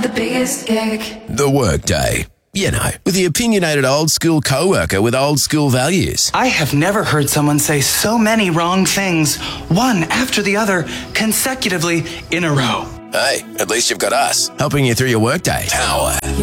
the biggest gig. The Workday. You know, with the opinionated old school co-worker with old school values. I have never heard someone say so many wrong things, one after the other, consecutively in a row. Hey, at least you've got us, helping you through your workday. Power